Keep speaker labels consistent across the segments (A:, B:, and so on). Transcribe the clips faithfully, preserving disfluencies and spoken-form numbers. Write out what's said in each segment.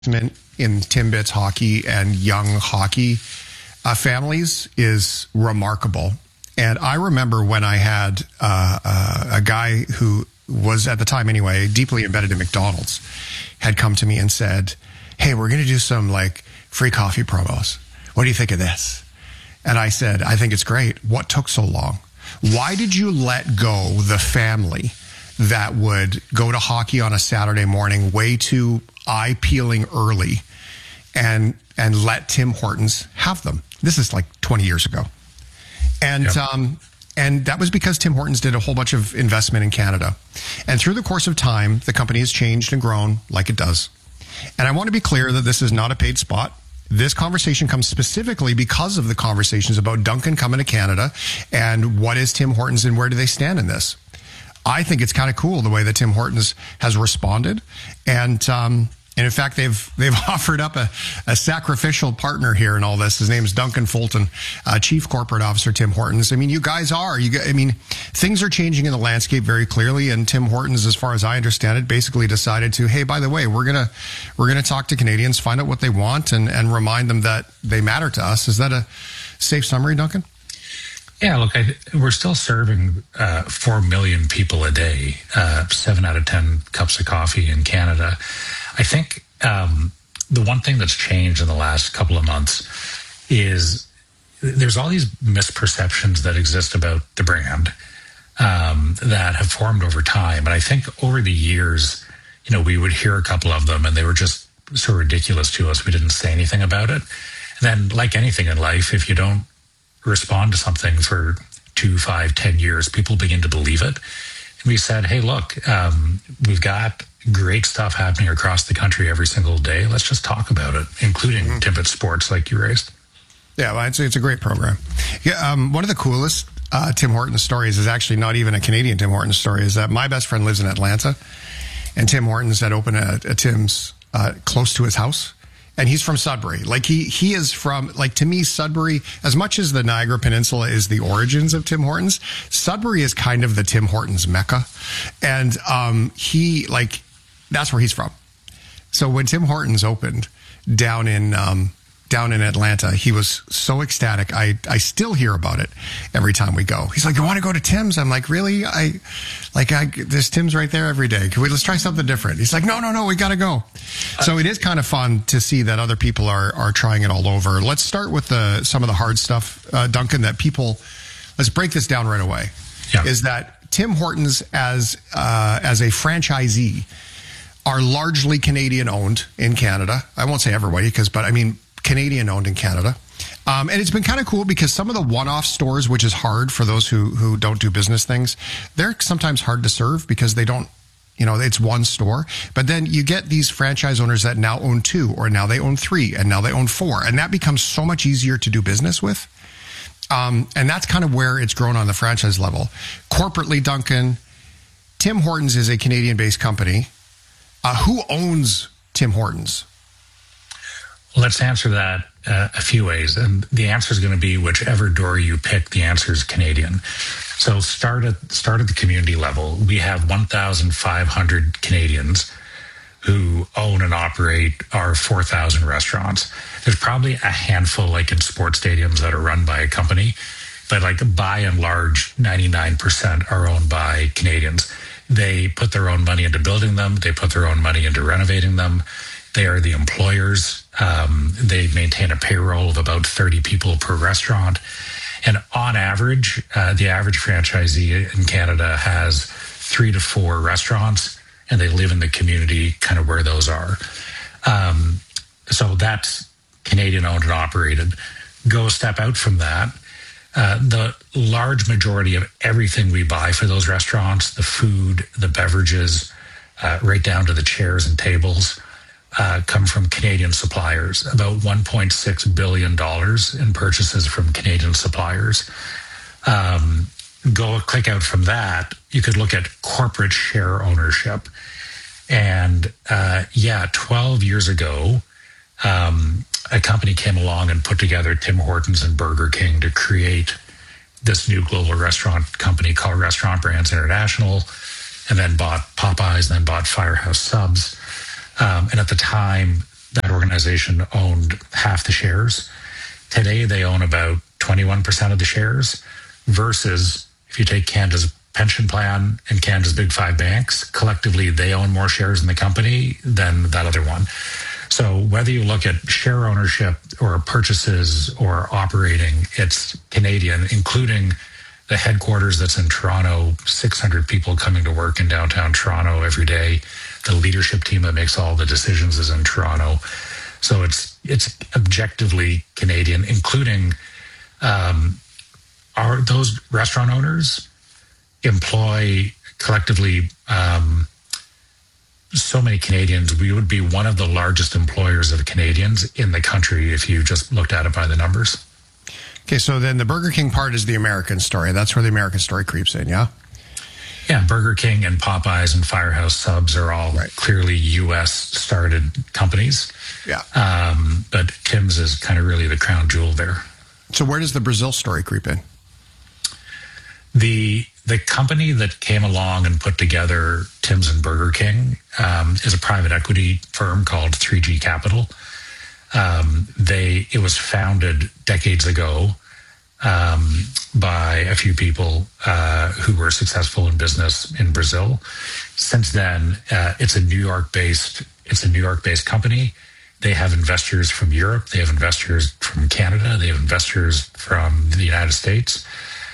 A: in Timbits hockey and young hockey uh, families is remarkable. And I remember when I had uh, uh, a guy who was, at the time anyway, deeply embedded in McDonald's, had come to me and said, hey, we're going to do some like free coffee promos. What do you think of this? And I said, I think it's great. What took so long? Why did you let go the family that would go to hockey on a Saturday morning way too eye-peeling early and and let Tim Hortons have them? This is like twenty years ago. And yep. um, and that was because Tim Hortons did a whole bunch of investment in Canada. And through the course of time, the company has changed and grown like it does. And I want to be clear that this is not a paid spot. This conversation comes specifically because of the conversations about Dunkin' coming to Canada and what is Tim Hortons and where do they stand in this. I think it's kind of cool the way that Tim Hortons has responded. And, um, and in fact, they've they've offered up a, a sacrificial partner here in all this. His name is Duncan Fulton, uh, Chief Corporate Officer, Tim Hortons. I mean, you guys are. You, I mean, things are changing in the landscape very clearly. And Tim Hortons, as far as I understand it, basically decided to, hey, by the way, we're gonna we're gonna talk to Canadians, find out what they want, and and remind them that they matter to us. Is that a safe summary, Duncan?
B: Yeah, look, I, we're still serving uh, four million people a day, uh, seven out of ten cups of coffee in Canada. I think um, the one thing that's changed in the last couple of months is there's all these misperceptions that exist about the brand um, that have formed over time. And I think over the years, you know, we would hear a couple of them and they were just so ridiculous to us. We didn't say anything about it. And then, like anything in life, if you don't respond to something for two, five, ten years, people begin to believe it. And we said, hey, look, um, we've got great stuff happening across the country every single day. Let's just talk about it, including mm-hmm. Timbit Sports, like you raised.
A: Yeah, well, it's, it's a great program. Yeah, um, one of the coolest uh, Tim Hortons stories is actually not even a Canadian Tim Hortons story, is that my best friend lives in Atlanta, and Tim Hortons had opened a, a Tim's uh, close to his house. And he's from Sudbury. Like he, he is from, like to me, Sudbury, as much as the Niagara Peninsula is the origins of Tim Hortons, Sudbury is kind of the Tim Hortons Mecca. And, um, he, like, that's where he's from. So when Tim Hortons opened down in, um, down in Atlanta, he was so ecstatic. I, I still hear about it every time we go. He's like, you want to go to Tim's? I'm like, really? I, like, I, there's Tim's right there every day. Can we, let's try something different. He's like, no, no, no, we got to go. So it is kind of fun to see that other people are, are trying it all over. Let's start with the, some of the hard stuff, uh, Duncan, that people, let's break this down right away. Yeah. Is that Tim Hortons as, uh, as a franchisee are largely Canadian owned in Canada. I won't say everybody because, but I mean, Canadian owned in Canada. Um, and it's been kind of cool because some of the one-off stores, which is hard for those who, who don't do business things, they're sometimes hard to serve because they don't, you know, it's one store. But then you get these franchise owners that now own two, or now they own three, and now they own four. And that becomes so much easier to do business with. Um, and that's kind of where it's grown on the franchise level. Corporately, Duncan, Tim Hortons is a Canadian-based company. Uh, who owns Tim Hortons?
B: Let's answer that uh, a few ways. And the answer is going to be whichever door you pick, the answer is Canadian. So start at, start at the community level. We have one thousand five hundred Canadians who own and operate our four thousand restaurants. There's probably a handful, like in sports stadiums, that are run by a company. But like by and large, ninety-nine percent are owned by Canadians. They put their own money into building them. They put their own money into renovating them. They are the employers. Um, they maintain a payroll of about thirty people per restaurant. And on average, uh, the average franchisee in Canada has three to four restaurants, and they live in the community kind of where those are. Um, so that's Canadian owned and operated. Go a step out from that. Uh, the large majority of everything we buy for those restaurants, the food, the beverages, uh, right down to the chairs and tables, Uh, come from Canadian suppliers. About one point six billion dollars in purchases from Canadian suppliers. Um, go a click out from that, you could look at corporate share ownership. And uh, yeah, twelve years ago, um, a company came along and put together Tim Hortons and Burger King to create this new global restaurant company called Restaurant Brands International, and then bought Popeyes, and then bought Firehouse Subs. Um, and at the time, organization owned half the shares. Today, they own about twenty-one percent of the shares versus if you take Canada's pension plan and Canada's big five banks, collectively, they own more shares in the company than that other one. So whether you look at share ownership or purchases or operating, it's Canadian, including the headquarters that's in Toronto, six hundred people coming to work in downtown Toronto every day. The leadership team that makes all the decisions is in Toronto. So it's it's objectively Canadian, including um, our those restaurant owners employ collectively um, so many Canadians. We would be one of the largest employers of Canadians in the country if you just looked at it by the numbers.
A: Okay, so then the Burger King part is the American story. That's where the American story creeps in, yeah?
B: Yeah, Burger King and Popeyes and Firehouse Subs are all right. Clearly U S-started companies.
A: Yeah.
B: Um, but Tim's is kind of really the crown jewel there.
A: So where does the Brazil story creep in?
B: The the company that came along and put together Tim's and Burger King um, is a private equity firm called three G Capital. Um, they it was founded decades ago um, by a few people uh, who were successful in business in Brazil. Since then, uh, it's a New York-based it's a New York-based company. They have investors from Europe. They have investors from Canada. They have investors from the United States.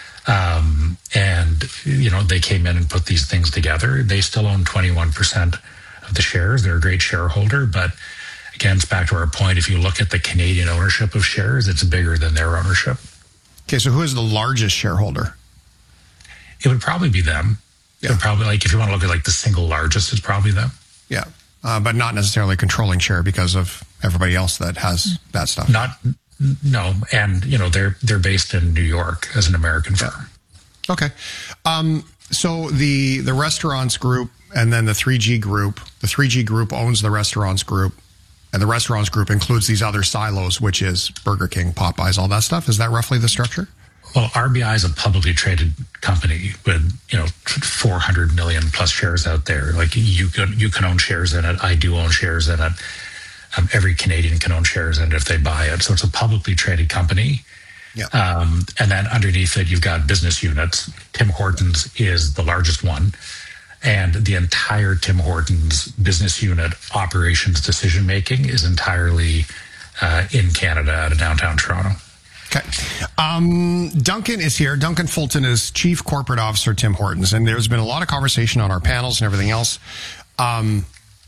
B: Um, and, you know, they came in and put these things together. They still own twenty-one percent of the shares. They're a great shareholder. But again, it's back to our point. If you look at the Canadian ownership of shares, it's bigger than their ownership.
A: Okay, so who is the largest shareholder?
B: It would probably be them.
A: Yeah.
B: It would probably, like, if you want to look at like the single largest, it's probably them.
A: Yeah. Uh, but not necessarily controlling share because of everybody else that has that stuff.
B: Not, no. And, you know, they're, they're based in New York as an American firm.
A: Okay. Um, so the, the restaurants group and then the three G group, the three G group owns the restaurants group, and the restaurants group includes these other silos, which is Burger King, Popeyes, all that stuff. Is that roughly the structure?
B: Well, R B I is a publicly traded company with, you know, four hundred million plus shares out there. Like you can, you can own shares in it. I do own shares in it. Um, every Canadian can own shares in it if they buy it. So it's a publicly traded company.
A: Yeah.
B: Um, and then underneath it, you've got business units. Tim Hortons is the largest one. And the entire Tim Hortons business unit operations decision-making is entirely uh, in Canada out of downtown Toronto.
A: Okay. Um, Duncan is here. Duncan Fulton is Chief Corporate Officer, Tim Hortons. And there's been a lot of conversation on our panels and everything else. Um,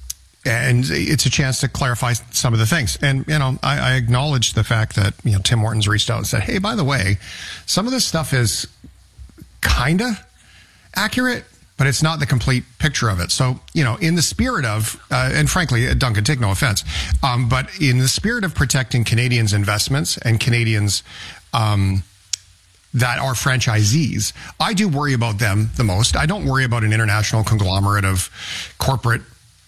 A: and it's a chance to clarify some of the things. And, you know, I, I acknowledge the fact that, you know, Tim Hortons reached out and said, hey, by the way, some of this stuff is kind of accurate, but it's not the complete picture of it. So, you know, in the spirit of, uh, and frankly, Duncan, take no offense, um, but in the spirit of protecting Canadians' investments and Canadians um, that are franchisees, I do worry about them the most. I don't worry about an international conglomerate of corporate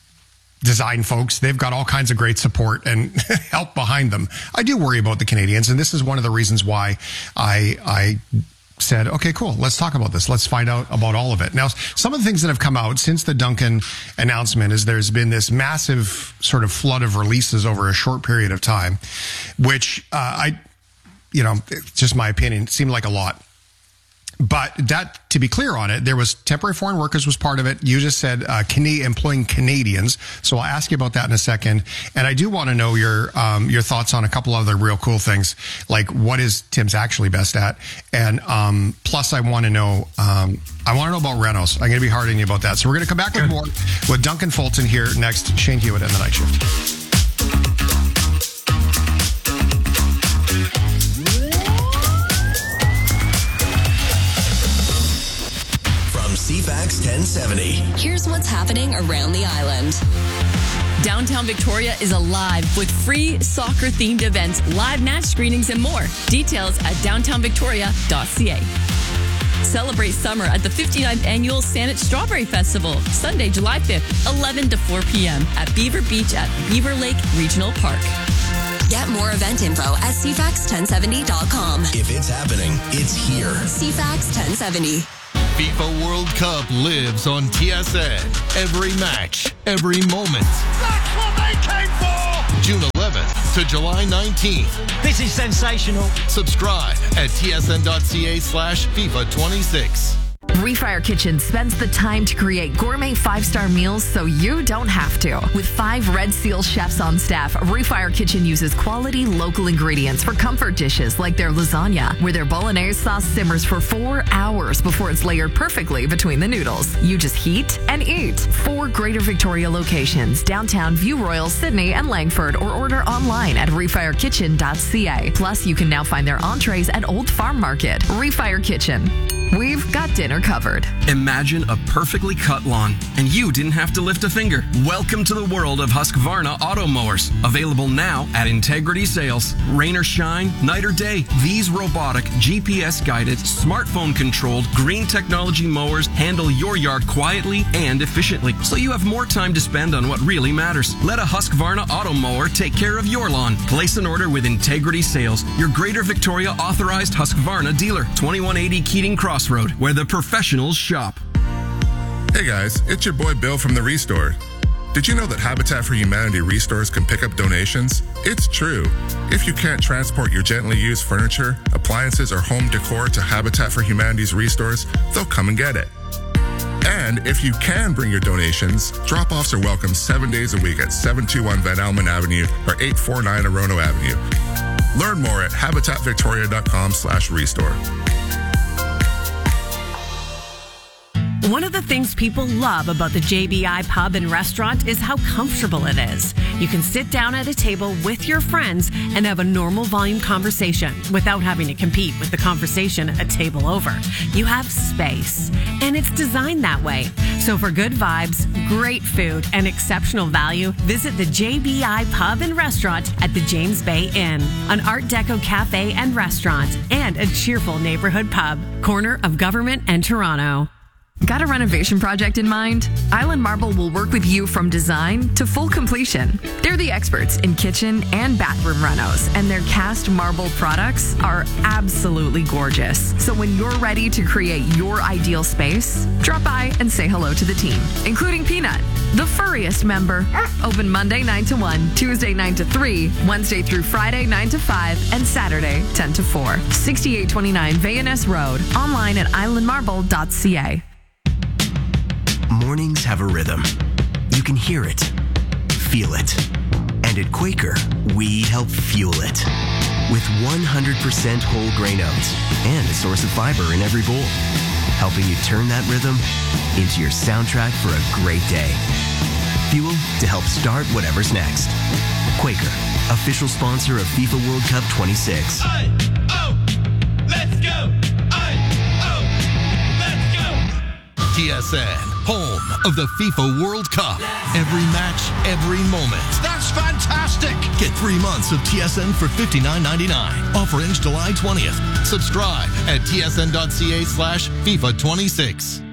A: design folks. They've got all kinds of great support and help behind them. I do worry about the Canadians, and this is one of the reasons why I I said, okay, cool, let's talk about this. Let's find out about all of it. Now, some of the things that have come out since the Duncan announcement is there's been this massive sort of flood of releases over a short period of time, which uh, I, you know, just my opinion, seemed like a lot. But that, to be clear on it, there was temporary foreign workers was part of it. You just said uh, Cana- employing Canadians. So I'll ask you about that in a second. And I do want to know your um, your thoughts on a couple other real cool things, like what is Tim's actually best at? And um, plus, I want to know um, I want to know about Renos. I'm going to be hard on you about that. So we're going to come back with more with Duncan Fulton here next. Shane Hewitt and the Night Shift.
C: C FAX ten seventy.
D: Here's what's happening around the island.
E: Downtown Victoria is alive with free soccer-themed events, live match screenings, and more. Details at downtown victoria dot c a. Celebrate summer at the fifty-ninth Annual Saanich Strawberry Festival, Sunday, July fifth, eleven to four p.m. at Beaver Beach at Beaver Lake Regional Park.
D: Get more event info at c fax ten seventy dot com.
C: If it's happening, it's here.
D: C FAX ten seventy.
F: FIFA World Cup lives on T S N. Every match, every moment.
G: That's what they came for!
F: June eleventh. to July nineteenth.
G: This is sensational.
F: Subscribe at tsn.ca slash FIFA 26.
H: Refire Kitchen spends the time to create gourmet five-star meals so you don't have to. With five Red Seal chefs on staff, Refire Kitchen uses quality local ingredients for comfort dishes like their lasagna, where their bolognese sauce simmers for four hours before it's layered perfectly between the noodles. You just heat and eat. Four Greater Victoria locations, downtown View Royal, Sydney, and Langford, or order online at refire kitchen dot c a. Plus, you can now find their entrees at Old Farm Market. Refire Kitchen. We've got dinner covered.
I: Imagine a perfectly cut lawn, and you didn't have to lift a finger. Welcome to the world of Husqvarna auto mowers. Available now at Integrity Sales. Rain or shine, night or day, these robotic, G P S-guided, smartphone-controlled, green technology mowers handle your yard quietly and efficiently, so you have more time to spend on what really matters. Let a Husqvarna auto mower take care of your lawn. Place an order with Integrity Sales, your Greater Victoria authorized Husqvarna dealer. twenty-one eighty Keating Crossroad, where the professionals shop.
J: Hey guys, it's your boy Bill from The Restore. Did you know that Habitat for Humanity restores can pick up donations? It's true. If you can't transport your gently used furniture, appliances, or home decor to Habitat for Humanity's restores, they'll come and get it. And if you can bring your donations, drop-offs are welcome seven days a week at seven two one Van Almen Avenue or eight four nine Orono Avenue. Learn more at habitat victoria dot com slash restore.
K: One of the things people love about the J B I Pub and Restaurant is how comfortable it is. You can sit down at a table with your friends and have a normal volume conversation without having to compete with the conversation a table over. You have space, and it's designed that way. So for good vibes, great food, and exceptional value, visit the J B I Pub and Restaurant at the James Bay Inn, an Art Deco cafe and restaurant, and a cheerful neighborhood pub, corner of Government and Toronto.
H: Got a renovation project in mind? Island Marble will work with you from design to full completion. They're the experts in kitchen and bathroom renos, and their cast marble products are absolutely gorgeous. So when you're ready to create your ideal space, drop by and say hello to the team, including Peanut, the furriest member. Open Monday nine to one, Tuesday nine to three, Wednesday through Friday nine to five, and Saturday ten to four. sixty-eight twenty-nine V N S Road. Online at island marble dot c a.
C: Mornings have a rhythm. You can hear it, feel it. And at Quaker, we help fuel it. With one hundred percent whole grain oats and a source of fiber in every bowl, helping you turn that rhythm into your soundtrack for a great day. Fuel to help start whatever's next. Quaker, official sponsor of FIFA World Cup twenty-six.
L: I, oh, let's go! I, oh, let's go!
F: T S N, home of the FIFA World Cup. Every match, every moment.
L: That's fantastic!
F: Get three months of T S N for fifty-nine ninety-nine. Offer ends July twentieth. Subscribe at tsn.ca slash FIFA 26.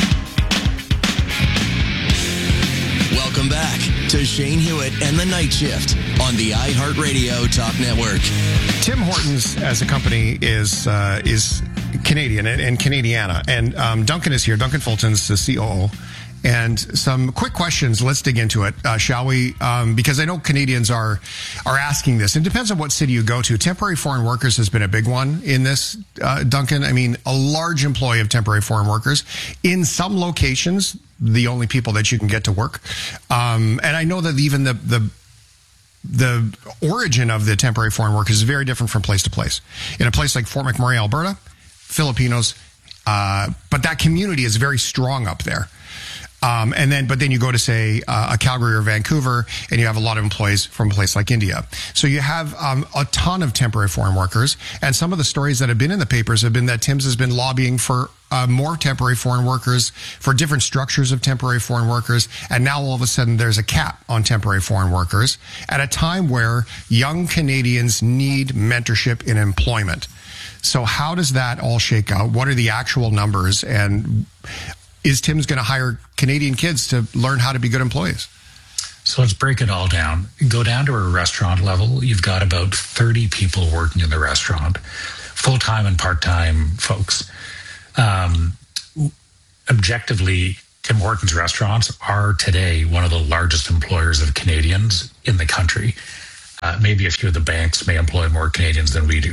C: Welcome back to Shane Hewitt and the Night Shift on the iHeartRadio Talk Network.
A: Tim Hortons as a company is uh, is Canadian and, and Canadiana. And um, Duncan is here. Duncan Fulton's the C O O. And some quick questions. Let's dig into it, uh, shall we? Um, because I know Canadians are are asking this. It depends on what city you go to. Temporary foreign workers has been a big one in this, uh, Duncan. I mean, a large employee of temporary foreign workers. In some locations, the only people that you can get to work. Um, and I know that even the the the origin of the temporary foreign workers is very different from place to place. In a place like Fort McMurray, Alberta, Filipinos, uh, but that community is very strong up there. Um, and then, but then you go to say uh, a Calgary or Vancouver, and you have a lot of employees from a place like India. So you have um, a ton of temporary foreign workers, and some of the stories that have been in the papers have been that Tim's has been lobbying for uh, more temporary foreign workers, for different structures of temporary foreign workers, and now all of a sudden there's a cap on temporary foreign workers at a time where young Canadians need mentorship in employment. So how does that all shake out? What are the actual numbers, and is Tim's going to hire Canadian kids to learn how to be good employees?
B: So let's break it all down. Go down to a restaurant level. You've got about thirty people working in the restaurant, full-time and part-time folks. Um, objectively, Tim Hortons restaurants are today one of the largest employers of Canadians in the country. Uh, maybe a few of the banks may employ more Canadians than we do.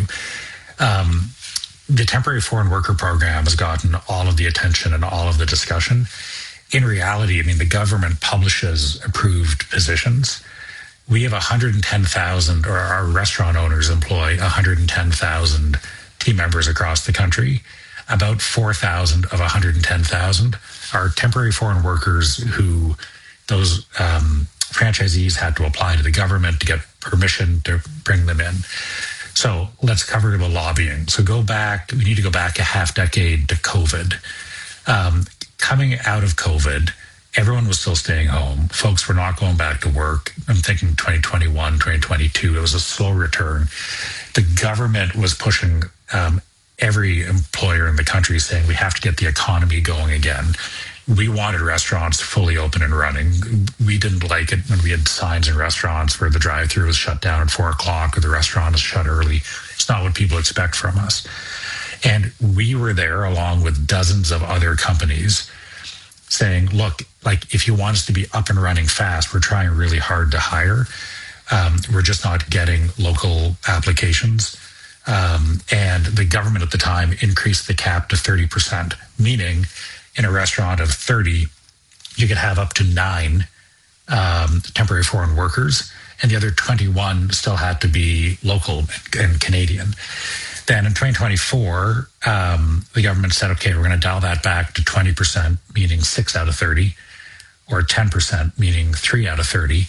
B: Um, the temporary foreign worker program has gotten all of the attention and all of the discussion. In reality, I mean, the government publishes approved positions. We have one hundred ten thousand, or our restaurant owners employ one hundred ten thousand team members across the country. About four thousand of one hundred ten thousand are temporary foreign workers who those um, franchisees had to apply to the government to get permission to bring them in. So let's cover about lobbying. So go back, we need to go back a half decade to COVID. Um, coming out of COVID, everyone was still staying home. Folks were not going back to work. I'm thinking twenty twenty-one, twenty twenty-two. It was a slow return. The government was pushing um, every employer in the country saying we have to get the economy going again. We wanted restaurants fully open and running. We didn't like it when we had signs in restaurants where the drive-thru was shut down at four o'clock or the restaurant is shut early. It's not what people expect from us. And we were there along with dozens of other companies saying, look, like if you want us to be up and running fast, we're trying really hard to hire. Um, we're just not getting local applications. Um, and the government at the time increased the cap to thirty percent, meaning in a restaurant of thirty, you could have up to nine um, temporary foreign workers, and the other twenty-one still had to be local and Canadian. Then in twenty twenty-four, um, the government said, okay, we're going to dial that back to twenty percent, meaning six out of thirty, or ten percent, meaning three out of thirty.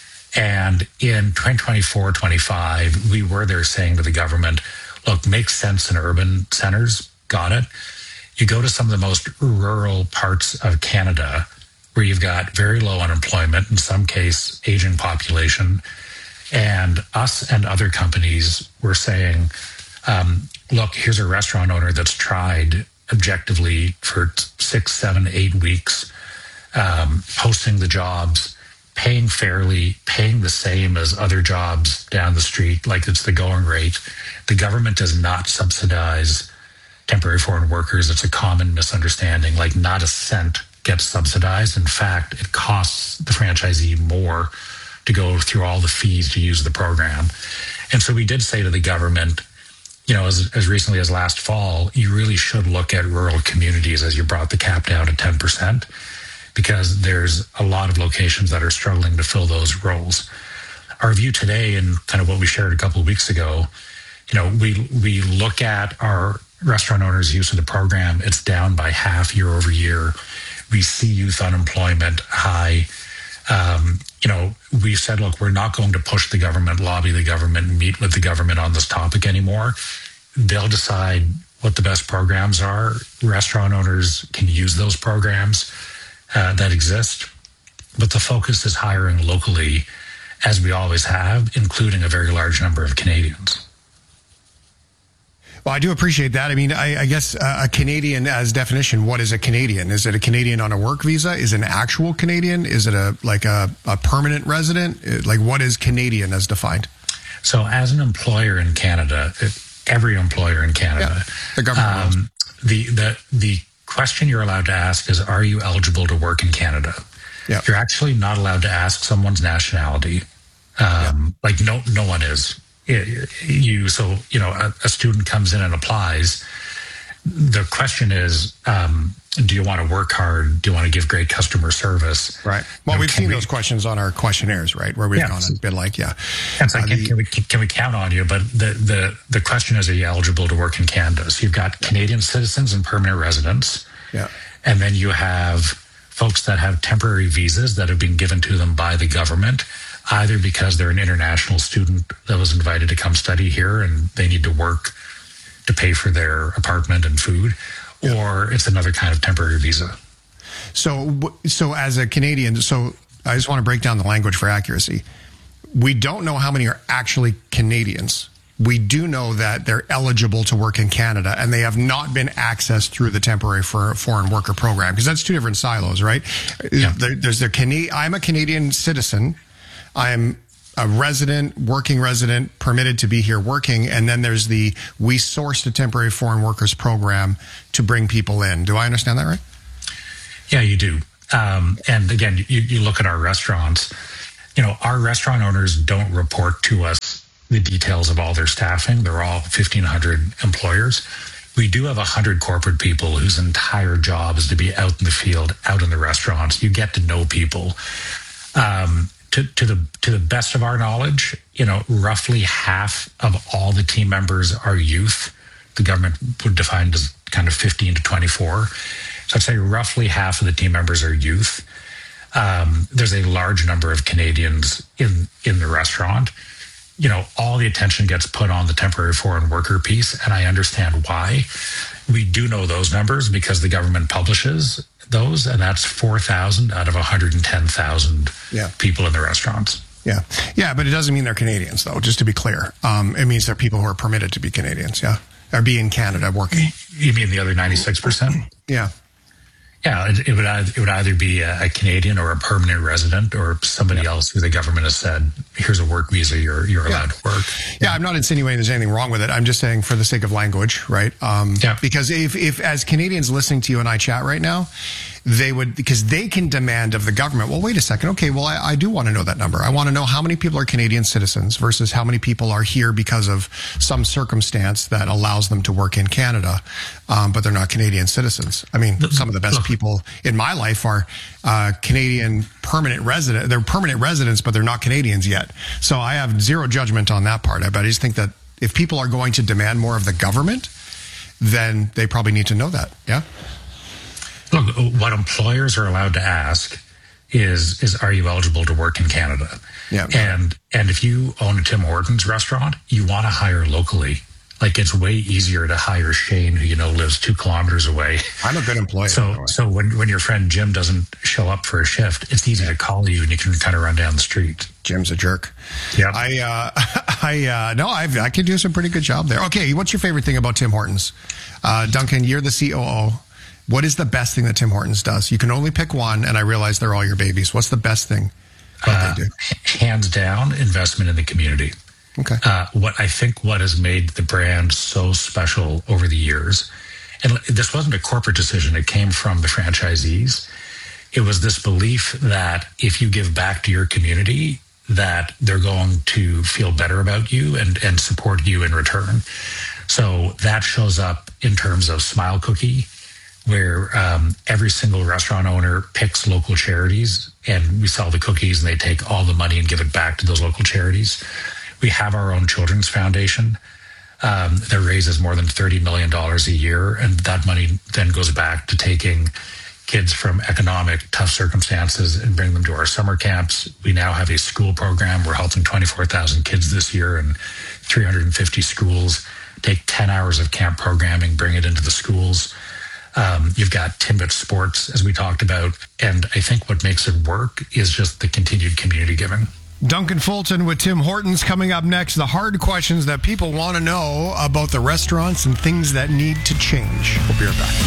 B: And in twenty twenty-four, twenty-five, we were there saying to the government, look, makes sense in urban centers, got it. You go to some of the most rural parts of Canada where you've got very low unemployment, in some case, aging population. And us and other companies were saying, um, look, here's a restaurant owner that's tried objectively for six, seven, eight weeks, um, posting the jobs, paying fairly, paying the same as other jobs down the street, like it's the going rate. The government does not subsidize temporary foreign workers. It's a common misunderstanding. Like not a cent gets subsidized. In fact, it costs the franchisee more to go through all the fees to use the program. And so we did say to the government, you know, as, as recently as last fall, you really should look at rural communities as you brought the cap down to ten percent, because there's a lot of locations that are struggling to fill those roles. Our view today, and kind of what we shared a couple of weeks ago, you know, we we look at our restaurant owners' use of the program. It's down by half year over year. We see youth unemployment high. Um, you know, we said, look, we're not going to push the government, lobby the government, meet with the government on this topic anymore. They'll decide what the best programs are. Restaurant owners can use those programs uh, that exist, but the focus is hiring locally, as we always have, including a very large number of Canadians.
A: Well, I do appreciate that. I mean, I, I guess uh, a Canadian, as definition, what is a Canadian? Is it a Canadian on a work visa? Is it an actual Canadian? Is it a like a, a permanent resident? It, like, what is Canadian as defined?
B: So, as an employer in Canada, every employer in Canada,
A: yeah, the government.
B: Um, the the the question you're allowed to ask is, "Are you eligible to work in Canada?"
A: Yeah.
B: You're actually not allowed to ask someone's nationality. Um, yeah. Like, no, no one is. You so you know a, a student comes in and applies. The question is, um, do you want to work hard? Do you want to give great customer service?
A: Right. Well, you know, we've seen
B: we,
A: those questions on our questionnaires, right? Where we've
B: yeah,
A: gone and been like, yeah.
B: And so
A: uh,
B: can,
A: the,
B: can we can we count on you? But the the the question is, are you eligible to work in Canada? So you've got yeah. Canadian citizens and permanent residents.
A: Yeah.
B: And then you have folks that have temporary visas that have been given to them by the government, either because they're an international student that was invited to come study here and they need to work to pay for their apartment and food, yeah. or it's another kind of temporary visa.
A: So, so as a Canadian, so I just want to break down the language for accuracy. We don't know how many are actually Canadians. We do know that they're eligible to work in Canada and they have not been accessed through the temporary for foreign worker program, because that's two different silos, right? Yeah. There, there's their Cana- I'm a Canadian citizen. I'm a resident, working resident, permitted to be here working. And then there's the, we sourced a temporary foreign workers program to bring people in. Do I understand that right?
B: Yeah, you do. Um, and again, you, you look at our restaurants, you know, our restaurant owners don't report to us the details of all their staffing. They're all fifteen hundred employers. We do have one hundred corporate people whose entire job is to be out in the field, out in the restaurants. You get to know people. Um, to, to the to the best of our knowledge, you know, roughly half of all the team members are youth. The government would define as kind of fifteen to twenty-four. So I'd say roughly half of the team members are youth. Um, there's a large number of Canadians in, in the restaurant. You know, all the attention gets put on the temporary foreign worker piece, and I understand why. We do know those numbers because the government publishes those, and that's four thousand out of one hundred ten thousand
A: yeah.
B: people in the restaurants.
A: Yeah. Yeah, but it doesn't mean they're Canadians, though, just to be clear. Um, it means they're people who are permitted to be Canadians, yeah? Or be in Canada working.
B: You mean the other ninety-six percent?
A: Yeah.
B: Yeah, it, it would either, it would either be a, a Canadian or a permanent resident or somebody yeah. else who the government has said, here's a work visa, you're you're
A: yeah.
B: allowed to work.
A: Yeah. yeah, I'm not insinuating there's anything wrong with it. I'm just saying for the sake of language, right? Um,
B: yeah.
A: Because if, if as Canadians listening to you and I chat right now, they would, because they can demand of the government, well, wait a second. Okay, well, I, I do want to know that number. I want to know how many people are Canadian citizens versus how many people are here because of some circumstance that allows them to work in Canada, um, but they're not Canadian citizens. I mean, some of the best people in my life are uh, Canadian permanent resident. They're permanent residents, but they're not Canadians yet. So I have zero judgment on that part. But I just think that if people are going to demand more of the government, then they probably need to know that. Yeah.
B: Look, what employers are allowed to ask is, is are you eligible to work in Canada?
A: Yeah.
B: And and if you own a Tim Hortons restaurant, you want to hire locally. Like, it's way easier to hire Shane, who you know lives two kilometers away.
A: I'm a good employee.
B: So so when, when your friend Jim doesn't show up for a shift, it's easy to call you and you can kind of run down the street.
A: Jim's a jerk.
B: Yeah.
A: I uh, I uh, no, I've, I can do some pretty good job there. Okay, what's your favorite thing about Tim Hortons? Uh, Duncan, you're the C O O. What is the best thing that Tim Hortons does? You can only pick one, and I realize they're all your babies. What's the best thing that
B: uh,
A: they do?
B: Hands down, investment in the community.
A: Okay.
B: Uh, what I think what has made the brand so special over the years, and this wasn't a corporate decision, it came from the franchisees. It was this belief that if you give back to your community, that they're going to feel better about you and, and support you in return. So that shows up in terms of Smile Cookie, where um, every single restaurant owner picks local charities, and we sell the cookies, and they take all the money and give it back to those local charities. We have our own children's foundation um, that raises more than thirty million dollars a year, and that money then goes back to taking kids from economic tough circumstances and bring them to our summer camps. We now have a school program. We're helping twenty-four thousand kids this year in three hundred fifty schools. Take ten hours of camp programming, bring it into the schools. Um, you've got Timbit Sports, as we talked about. And I think what makes it work is just the continued community giving.
A: Duncan Fulton with Tim Hortons coming up next. The hard questions that people want to know about the restaurants and things that need to change. We'll be right back.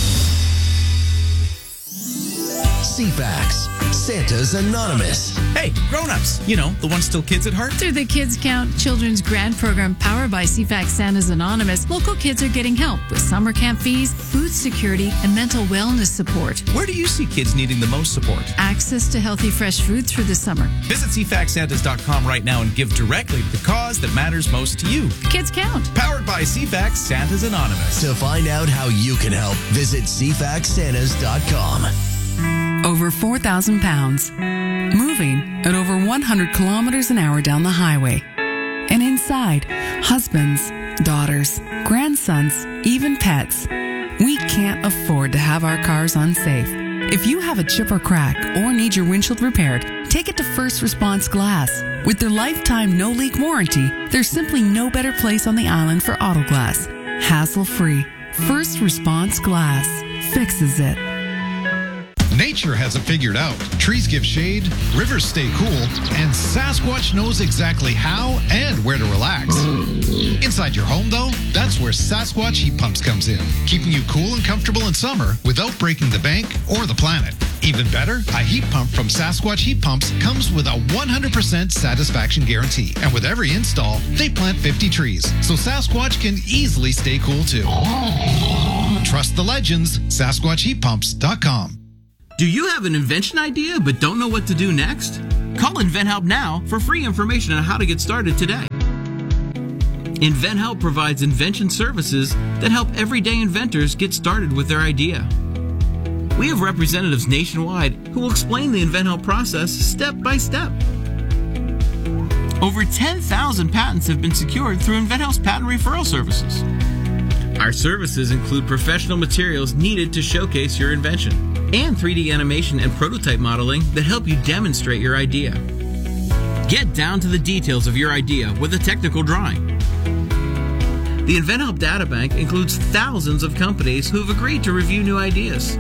C: C FAX, Santa's Anonymous.
G: Hey, grown-ups, you know, the ones still kids at heart.
M: Through the Kids Count Children's Grant Program powered by C FAX Santa's Anonymous, local kids are getting help with summer camp fees, food security, and mental wellness support.
G: Where do you see kids needing the most support?
M: Access to healthy, fresh food through the summer.
G: Visit C FAX Santas dot com right now and give directly to the cause that matters most to you.
M: Kids Count.
G: Powered by C FAX Santa's Anonymous.
C: To find out how you can help, visit C FAX Santas dot com.
N: Over four thousand pounds, moving at over one hundred kilometers an hour down the highway. And inside, husbands, daughters, grandsons, even pets. We can't afford to have our cars unsafe. If you have a chip or crack or need your windshield repaired, take it to First Response Glass. With their lifetime no-leak warranty, there's simply no better place on the island for auto glass. Hassle-free. First Response Glass fixes it.
O: Nature has it figured out. Trees give shade, rivers stay cool, and Sasquatch knows exactly how and where to relax. Inside your home, though, that's where Sasquatch Heat Pumps comes in, keeping you cool and comfortable in summer without breaking the bank or the planet. Even better, a heat pump from Sasquatch Heat Pumps comes with a one hundred percent satisfaction guarantee. And with every install, they plant fifty trees, so Sasquatch can easily stay cool too. Trust the legends, Sasquatch Heat Pumps dot com.
P: Do you have an invention idea but don't know what to do next? Call InventHelp now for free information on how to get started today. InventHelp provides invention services that help everyday inventors get started with their idea. We have representatives nationwide who will explain the InventHelp process step by step. Over ten thousand patents have been secured through InventHelp's patent referral services. Our services include professional materials needed to showcase your invention and three D animation and prototype modeling that help you demonstrate your idea. Get down to the details of your idea with a technical drawing. The InventHelp Databank includes thousands of companies who have agreed to review new ideas.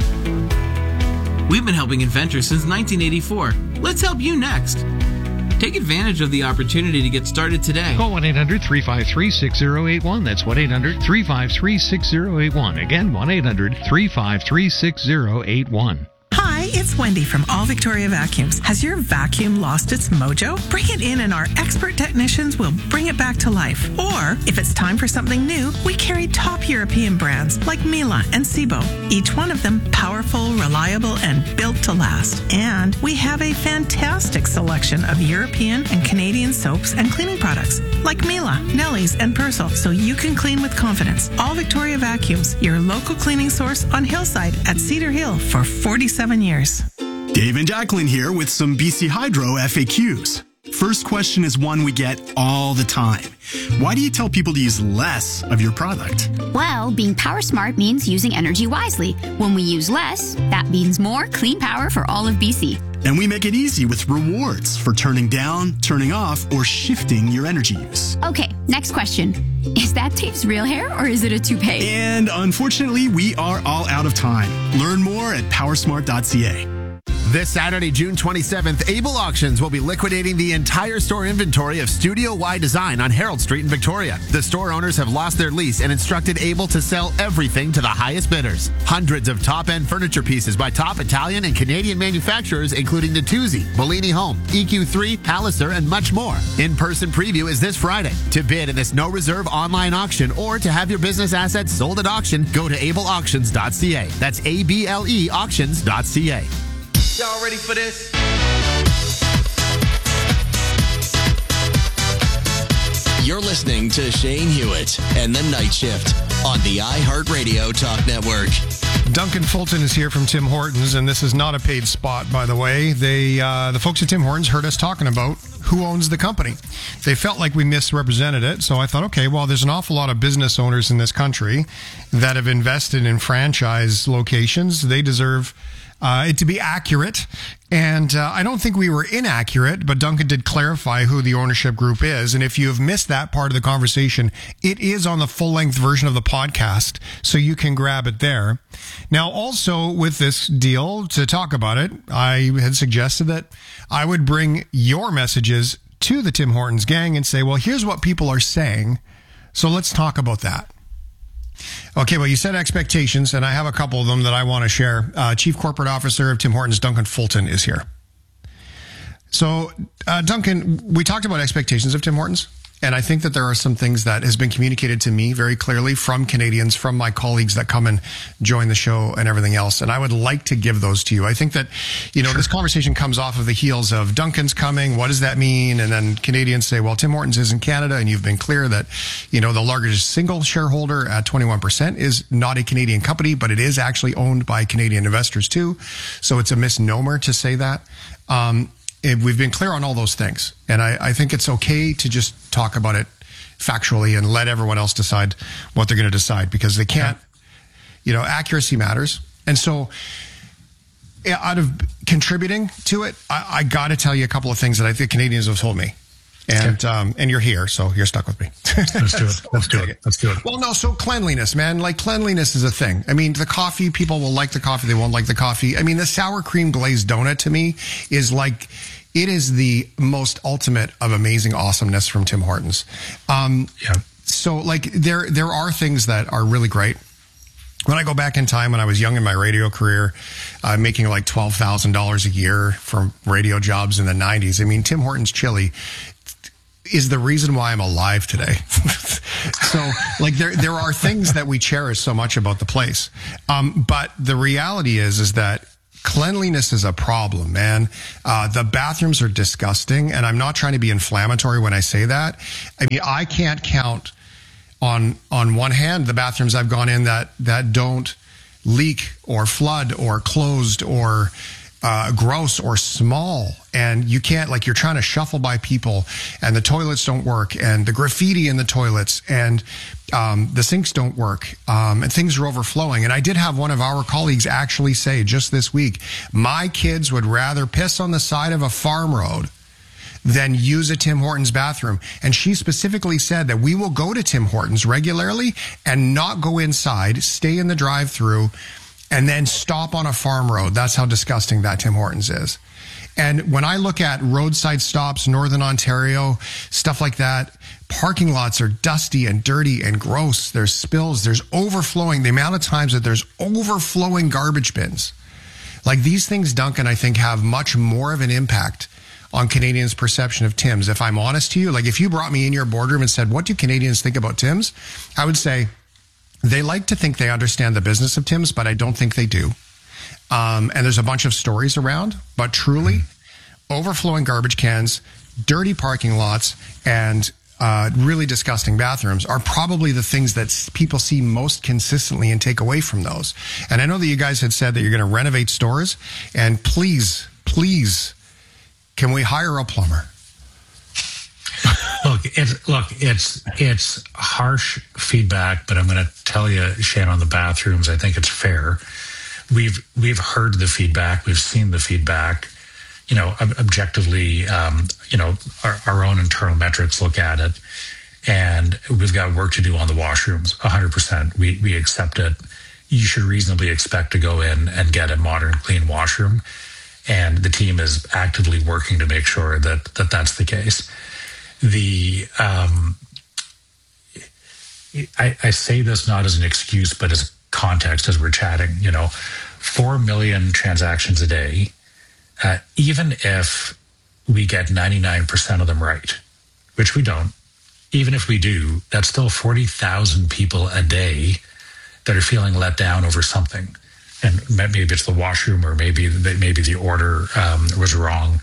P: We've been helping inventors since nineteen eighty-four. Let's help you next. Take advantage of the opportunity to get started today.
Q: Call one eight hundred three five three six zero eight one. That's one eight hundred three five three six zero eight one. Again, one eight hundred three five three six zero eight one.
R: Hi, it's Wendy from All Victoria Vacuums. Has your vacuum lost its mojo? Bring it in and our expert technicians will bring it back to life. Or, if it's time for something new, we carry top European brands like Miele and Sebo. Each one of them powerful, reliable, and built to last. And we have a fantastic selection of European and Canadian soaps and cleaning products like Miele, Nelly's, and Persil, so you can clean with confidence. All Victoria Vacuums, your local cleaning source on Hillside at Cedar Hill for forty-seven years.
S: Dave and Jacqueline here with some B C Hydro F A Qs. First question is one we get all the time. Why do you tell people to use less of your product?
T: Well, being power smart means using energy wisely. When we use less, that means more clean power for all of B C.
S: And we make it easy with rewards for turning down, turning off, or shifting your energy use.
T: Okay, next question. Is that Dave's real hair or is it a toupee?
S: And unfortunately, we are all out of time. Learn more at powersmart dot c a.
U: This Saturday, June twenty-seventh, Able Auctions will be liquidating the entire store inventory of Studio Y Design on Herald Street in Victoria. The store owners have lost their lease and instructed Able to sell everything to the highest bidders. Hundreds of top-end furniture pieces by top Italian and Canadian manufacturers, including Natuzzi, Bellini Home, E Q three, Palliser, and much more. In-person preview is this Friday. To bid in this no-reserve online auction or to have your business assets sold at auction, go to able auctions dot c a. That's A B L E auctions dot c a.
L: Y'all ready for this?
V: You're listening to Shane Hewitt and the Night Shift on the iHeartRadio Talk Network.
A: Duncan Fulton is here from Tim Hortons, and this is not a paid spot, by the way. They, uh, the folks at Tim Hortons heard us talking about who owns the company. They felt like we misrepresented it, so I thought, okay, well, there's an awful lot of business owners in this country that have invested in franchise locations. They deserve Uh, it to be accurate, and uh, I don't think we were inaccurate, but Duncan did clarify who the ownership group is, and if you have missed that part of the conversation, it is on the full-length version of the podcast, so you can grab it there. Now, also with this deal, to talk about it, I had suggested that I would bring your messages to the Tim Hortons gang and say, well, here's what people are saying, so let's talk about that. Okay, well, you set expectations, and I have a couple of them that I want to share. Uh, Chief Corporate Officer of Tim Hortons, Duncan Fulton, is here. So, uh, Duncan, we talked about expectations of Tim Hortons, and I think that there are some things that has been communicated to me very clearly from Canadians, from my colleagues that come and join the show and everything else, and I would like to give those to you. I think that, you know, sure. This conversation comes off of the heels of Duncan's coming, what does that mean? And then Canadians say, well, Tim Hortons is in Canada, and you've been clear that, you know, the largest single shareholder at twenty-one percent is not a Canadian company, but it is actually owned by Canadian investors too, so it's a misnomer to say that. Um, We've been clear on all those things, and I, I think it's okay to just talk about it factually and let everyone else decide what they're going to decide, because they can't, you know, accuracy matters. And so out of contributing to it, I, I got to tell you a couple of things that I think Canadians have told me. And okay. um, and you're here, so you're stuck with me.
B: Let's do it. Let's do it. Let's do it.
A: Well, no, so cleanliness, man. Like, cleanliness is a thing. I mean, the coffee, people will like the coffee, they won't like the coffee. I mean, the sour cream glazed donut to me is like, it is the most ultimate of amazing awesomeness from Tim Hortons. Um, yeah. So, like, there there are things that are really great. When I go back in time, when I was young in my radio career, uh, making like twelve thousand dollars a year from radio jobs in the nineties, I mean, Tim Hortons chili is the reason why I'm alive today. So, like, there there are things that we cherish so much about the place. Um, but the reality is, is that cleanliness is a problem, man. Uh, the bathrooms are disgusting, and I'm not trying to be inflammatory when I say that. I mean, I can't count on on one hand, the bathrooms I've gone in that that don't leak or flood or closed or uh, gross or small, and you can't, like, you're trying to shuffle by people, and the toilets don't work, and the graffiti in the toilets, and um, the sinks don't work, um, and things are overflowing. And I did have one of our colleagues actually say just this week, my kids would rather piss on the side of a farm road than use a Tim Hortons bathroom. And she specifically said that we will go to Tim Hortons regularly and not go inside, stay in the drive-through, and then stop on a farm road. That's how disgusting that Tim Hortons is. And when I look at roadside stops, Northern Ontario, stuff like that, parking lots are dusty and dirty and gross. There's spills. There's overflowing. The amount of times that there's overflowing garbage bins. Like, these things, Duncan, I think have much more of an impact on Canadians' perception of Tim's. If I'm honest to you, like, if you brought me in your boardroom and said, what do Canadians think about Tim's? I would say they like to think they understand the business of Tim's, but I don't think they do. Um, and there's a bunch of stories around, but truly, overflowing garbage cans, dirty parking lots, and uh, really disgusting bathrooms are probably the things that people see most consistently and take away from those. And I know that you guys had said that you're going to renovate stores, and please, please, can we hire a plumber?
B: Look, it's look, it's it's harsh feedback, but I'm going to tell you, Shane, on the bathrooms, I think it's fair. We've we've heard the feedback, we've seen the feedback. You know, ob- objectively, um, you know, our, our own internal metrics look at it, and we've got work to do on the washrooms. one hundred percent, we we accept it. You should reasonably expect to go in and get a modern, clean washroom, and the team is actively working to make sure that that that's the case. The um, I, I say this not as an excuse, but as context as we're chatting. You know, four million transactions a day. Uh, even if we get ninety-nine percent of them right, which we don't, even if we do, that's still forty thousand people a day that are feeling let down over something. And maybe it's the washroom, or maybe maybe the order um, was wrong.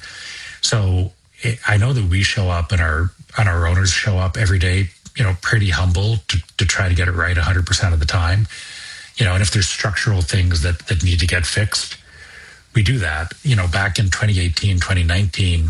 B: So I know that we show up and our and our owners show up every day, you know, pretty humble to, to try to get it right one hundred percent of the time. You know, and if there's structural things that, that need to get fixed, we do that. You know, back in twenty eighteen, twenty nineteen,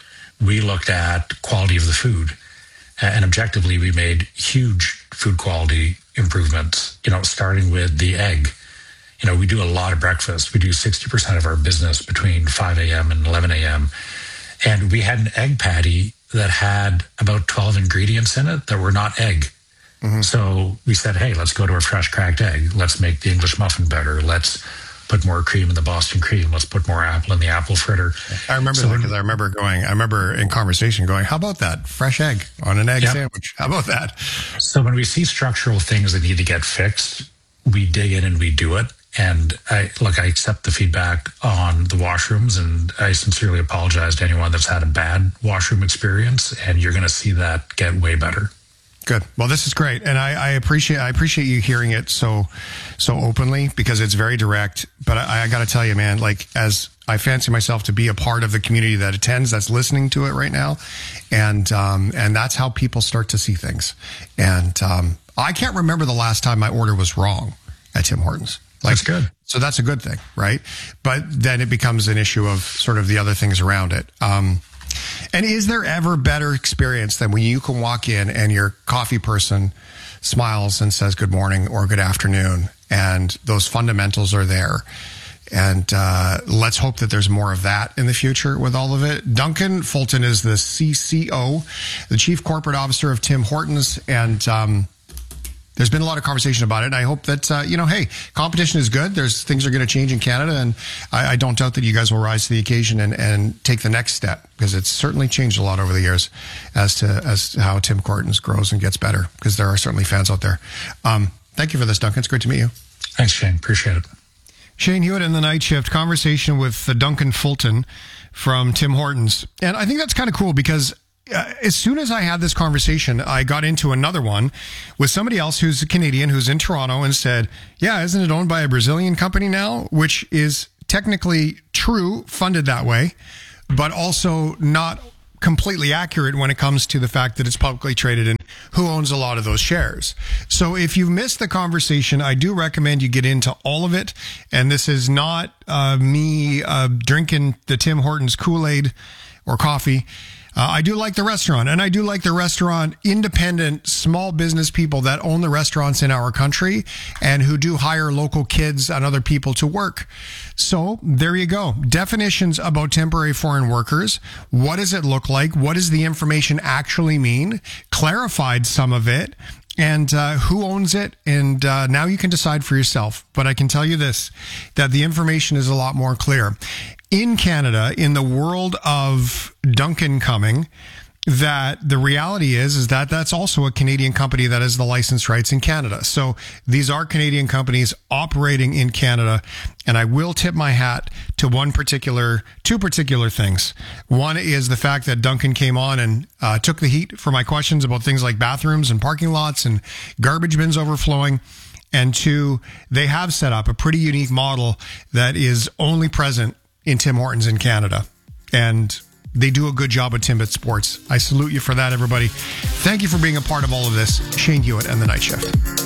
B: we looked at quality of the food, and objectively we made huge food quality improvements, you know, starting with the egg. You know, we do a lot of breakfast. We do sixty percent of our business between five a.m. and eleven a.m. And we had an egg patty that had about twelve ingredients in it that were not egg. Mm-hmm. So we said, hey, let's go to a fresh cracked egg. Let's make the English muffin better. Let's put more cream in the Boston cream. Let's put more apple in the apple fritter.
A: I remember
B: so
A: that because I remember going, I remember in conversation going, how about that? Fresh egg on an egg yep. sandwich. How about that?
B: So when we see structural things that need to get fixed, we dig in and we do it. And I look, I accept the feedback on the washrooms, and I sincerely apologize to anyone that's had a bad washroom experience, and you're going to see that get way better.
A: Good. Well, this is great, and I, I appreciate I appreciate you hearing it so so openly, because it's very direct. But I, I got to tell you, man, like, as I fancy myself to be a part of the community that attends, that's listening to it right now, and um, and that's how people start to see things. And um, I can't remember the last time my order was wrong at Tim Hortons. Like,
B: that's good.
A: So that's a good thing, right? But then it becomes an issue of sort of the other things around it. Um, and is there ever better experience than when you can walk in and your coffee person smiles and says good morning or good afternoon, and those fundamentals are there? And uh, let's hope that there's more of that in the future with all of it. Duncan Fulton is the C C O, the Chief Corporate Officer of Tim Hortons, and um, there's been a lot of conversation about it. I hope that, uh, you know, hey, competition is good. There's things are going to change in Canada, and I, I don't doubt that you guys will rise to the occasion and, and take the next step, because it's certainly changed a lot over the years as to as to how Tim Hortons grows and gets better, because there are certainly fans out there. Um, thank you for this, Duncan. It's great to meet you.
B: Thanks, Shane. Appreciate it.
A: Shane Hewitt in the Night Shift, conversation with uh, Duncan Fulton from Tim Hortons. And I think that's kind of cool, because Uh, as soon as I had this conversation, I got into another one with somebody else who's a Canadian, who's in Toronto, and said, yeah, isn't it owned by a Brazilian company now? Which is technically true, funded that way, but also not completely accurate when it comes to the fact that it's publicly traded and who owns a lot of those shares. So if you've missed the conversation, I do recommend you get into all of it. And this is not uh, me uh, drinking the Tim Hortons Kool-Aid or coffee. Uh, I do like the restaurant, and I do like the restaurant independent small business people that own the restaurants in our country and who do hire local kids and other people to work. So there you go. Definitions about temporary foreign workers. What does it look like? What does the information actually mean? Clarified some of it. And uh, who owns it? And uh, now you can decide for yourself. But I can tell you this, that the information is a lot more clear. In Canada, in the world of Duncan coming, that the reality is, is that that's also a Canadian company that has the license rights in Canada. So these are Canadian companies operating in Canada. And I will tip my hat to one particular, two particular things. One is the fact that Duncan came on and uh, took the heat for my questions about things like bathrooms and parking lots and garbage bins overflowing. And two, they have set up a pretty unique model that is only present in Tim Hortons in Canada. And they do a good job at Timbit Sports. I salute you for that, everybody. Thank you for being a part of all of this. Shane Hewitt and the Night Shift.